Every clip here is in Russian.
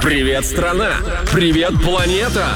Привет, страна! Привет, планета!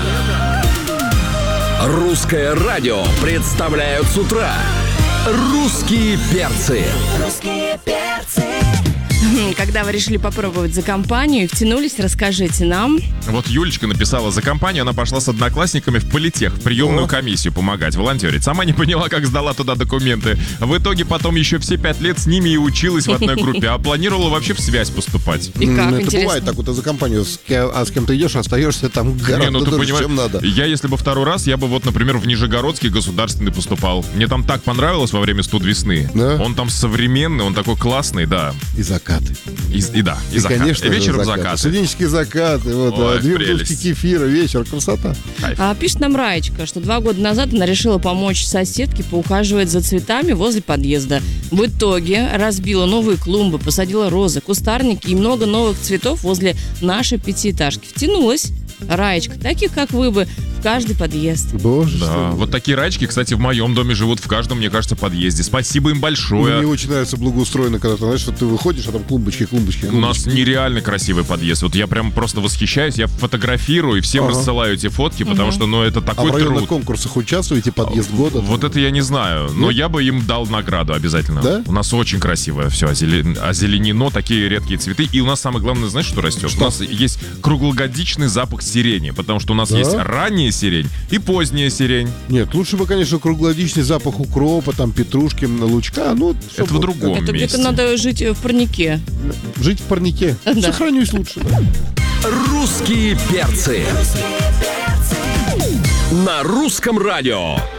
Русское радио представляют с утра «Русские перцы». Русские перцы. Когда вы решили попробовать за компанию и втянулись, расскажите нам. Вот Юлечка написала за компанию, она пошла с одноклассниками в политех, в приемную комиссию помогать, волонтерить. Сама не поняла, как сдала туда документы. В итоге потом еще все 5 лет с ними и училась в одной группе, а планировала вообще в связь поступать. И как, Это интересно? бывает так, вот за компанию, с кем ты идешь, остаешься там гораздо ты дольше, понимаешь, чем надо. я, если бы второй раз, я бы вот, например, в Нижегородский государственный поступал. Мне там так понравилось во время «100 весны». Да? Он там современный, он такой классный, да. И закаты. И закат. Конечно, Вечером закаты. закат. Студенческие закаты, вот, Ой, 2 бутылки прелесть. кефира, вечер, красота. Пишет нам Раечка, что 2 года назад она решила помочь соседке поухаживать за цветами возле подъезда. В итоге разбила новые клумбы, посадила розы, кустарники и много новых цветов возле нашей пятиэтажки. Втянулась. Раечка, таких, как вы бы, в каждый подъезд. Боже, Да, что вот такие рачки, кстати, в моем доме живут в каждом, мне кажется, подъезде. Спасибо им Мне большое. очень нравится благоустроено, когда ты, знаешь, что ты выходишь, а там клумбочки. У нас нереально красивый подъезд. Вот я прям просто восхищаюсь, я фотографирую и всем Ага. рассылаю эти фотки, потому что, это А в такой районных труд. конкурсах участвуете, подъезд года? Вот это я не знаю, но я бы им дал награду обязательно. Да? У нас очень красивое все озеленено, такие редкие цветы. И у нас самое главное, знаешь, что растет? У нас есть круглогодичный запах сирени, потому что у нас Да? есть ранняя сирень и поздняя сирень. Нет, лучше бы, конечно, круглогодичный запах укропа, там, петрушки, лучка. Ну, Это в чтобы другом Это месте. где-то надо жить в парнике. жить в парнике. Да. Сохранюсь лучше. Да. «Русские перцы» Русские перцы. на Русском радио.